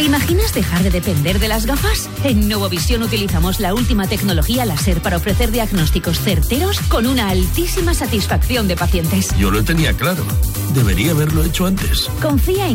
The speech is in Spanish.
¿Te imaginas dejar de depender de las gafas? En Novovisión utilizamos la última tecnología láser para ofrecer diagnósticos certeros con una altísima satisfacción de pacientes. Yo lo tenía claro. Debería haberlo hecho antes. Confía en